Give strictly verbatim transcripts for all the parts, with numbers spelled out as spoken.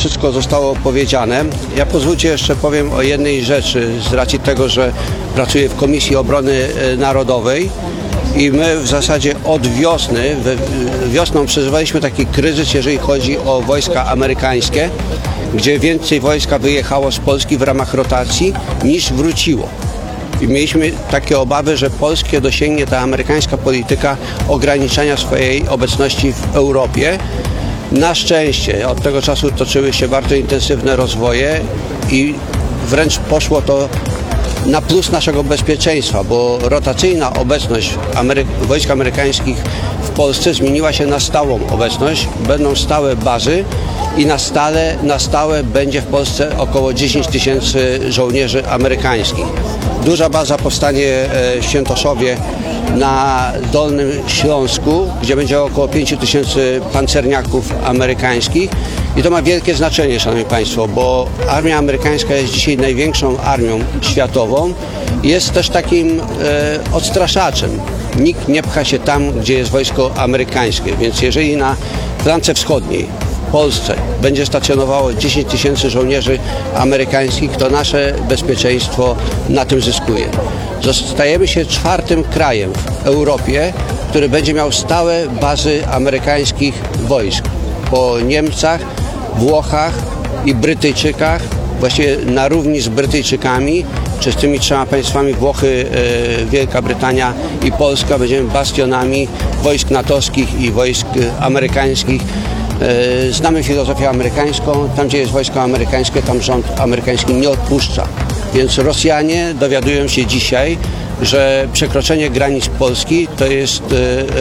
wszystko zostało powiedziane. Ja pozwólcie jeszcze powiem o jednej rzeczy z racji tego, że pracuję w Komisji Obrony Narodowej i my w zasadzie od wiosny, wiosną przeżywaliśmy taki kryzys, jeżeli chodzi o wojska amerykańskie, gdzie więcej wojska wyjechało z Polski w ramach rotacji niż wróciło. I mieliśmy takie obawy, że Polskie dosięgnie ta amerykańska polityka ograniczania swojej obecności w Europie. Na szczęście od tego czasu toczyły się bardzo intensywne rozwoje i wręcz poszło to na plus naszego bezpieczeństwa, bo rotacyjna obecność Amery- wojsk amerykańskich w Polsce zmieniła się na stałą obecność. Będą stałe bazy i na stale, na stałe będzie w Polsce około dziesięć tysięcy żołnierzy amerykańskich. Duża baza powstanie w Świętoszowie na Dolnym Śląsku, gdzie będzie około pięć tysięcy pancerniaków amerykańskich. I to ma wielkie znaczenie, szanowni państwo, bo armia amerykańska jest dzisiaj największą armią światową i jest też takim e, odstraszaczem. Nikt nie pcha się tam, gdzie jest wojsko amerykańskie, więc jeżeli na flance wschodniej w Polsce będzie stacjonowało dziesięć tysięcy żołnierzy amerykańskich, to nasze bezpieczeństwo na tym zyskuje. Zostajemy się czwartym krajem w Europie, który będzie miał stałe bazy amerykańskich wojsk. Po Niemcach, Włochach i Brytyjczykach, właściwie na równi z Brytyjczykami, czy z tymi trzema państwami Włochy, e, Wielka Brytania i Polska, będziemy bastionami wojsk natowskich i wojsk amerykańskich. E, znamy filozofię amerykańską, tam gdzie jest wojsko amerykańskie, tam rząd amerykański nie odpuszcza. Więc Rosjanie dowiadują się dzisiaj, że przekroczenie granic Polski to jest e,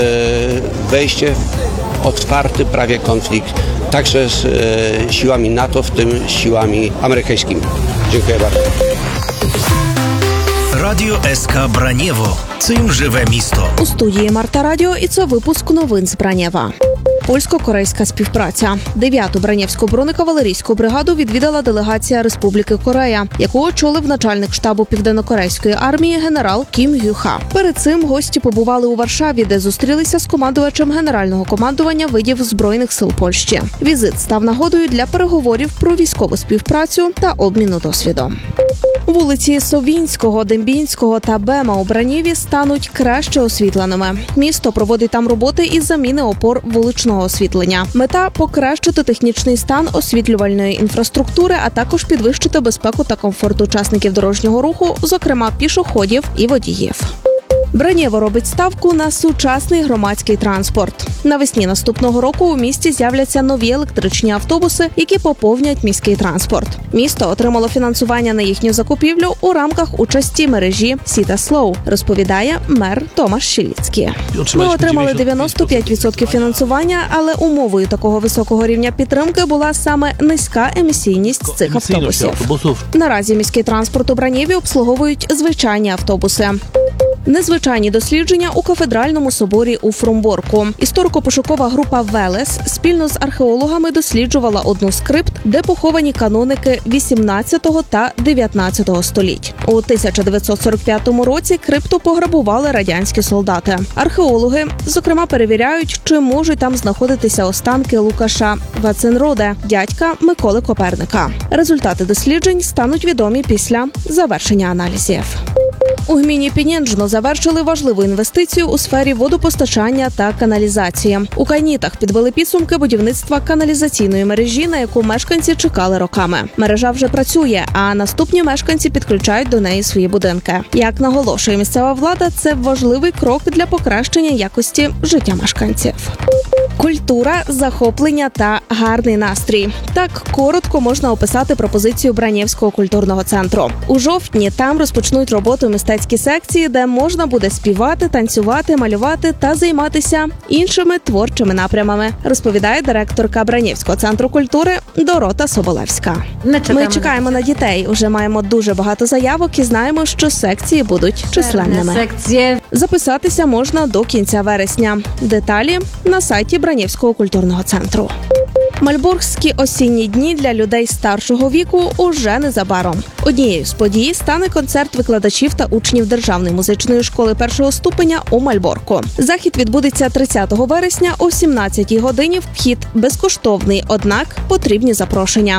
e, wejście w otwarty prawie konflikt, także z e, siłami NATO, w tym z siłami amerykańskimi. Dziękuję bardzo. Радіо СК Бранєво. Цим живе місто. У студії Марта Радіо і це випуск новин з Бранєва. Польсько-корейська співпраця. Дев'яту Бранєвську бронекавалерійську бригаду відвідала делегація Республіки Корея, яку очолив начальник штабу Південно-Корейської армії генерал Кім Гю-ха. Перед цим гості побували у Варшаві, де зустрілися з командувачем Генерального командування видів Збройних сил Польщі. Візит став нагодою для переговорів про військову співпрацю та обміну досвідом. Вулиці Совінського, Дембінського та Бема у Бранєві стануть краще освітленими. Місто проводить там роботи із заміни опор вуличного освітлення. Мета – покращити технічний стан освітлювальної інфраструктури, а також підвищити безпеку та комфорт учасників дорожнього руху, зокрема пішоходів і водіїв. Бранєво робить ставку на сучасний громадський транспорт. Навесні наступного року у місті з'являться нові електричні автобуси, які поповнять міський транспорт. Місто отримало фінансування на їхню закупівлю у рамках участі мережі Сіта Слоу, розповідає мер Томаш Щіліцький. Ми отримали дев'яносто п'ять відсотків фінансування, але умовою такого високого рівня підтримки була саме низька емісійність цих автобусів. Наразі міський транспорт у Бранєві обслуговують звичайні автобуси. Незвичайні дослідження у кафедральному соборі у Фрумборку. Історико-пошукова група «Велес» спільно з археологами досліджувала одну з крипт, де поховані каноники вісімнадцятого та дев'ятнадцятого століть. У тисяча дев'ятсот сорок п'ятому році крипту пограбували радянські солдати. Археологи, зокрема, перевіряють, чи можуть там знаходитися останки Лукаша Ваценроде, дядька Миколи Коперника. Результати досліджень стануть відомі після завершення аналізів. У гміні Пінєнджно завершили важливу інвестицію у сфері водопостачання та каналізації. У Кайнітах підвели підсумки будівництва каналізаційної мережі, на яку мешканці чекали роками. Мережа вже працює, а наступні мешканці підключають до неї свої будинки. Як наголошує місцева влада, це важливий крок для покращення якості життя мешканців. Культура, захоплення та гарний настрій. Так коротко можна описати пропозицію Бранєвського культурного центру. У жовтні там розпочнуть роботу мистецькі секції, де можна буде співати, танцювати, малювати та займатися іншими творчими напрямами, розповідає директорка Бранєвського центру культури Дорота Соболевська. Ми чекаємо, Ми чекаємо на дітей. Уже маємо дуже багато заявок і знаємо, що секції будуть численними. Записатися можна до кінця вересня. Деталі на сайті Бранєвського культурного центру. Мальборгські осінні дні для людей старшого віку уже незабаром. Однією з подій стане концерт викладачів та учнів Державної музичної школи першого ступеня у Мальборку. Захід відбудеться тридцятого вересня о сімнадцятій годині. Вхід безкоштовний, однак потрібні запрошення.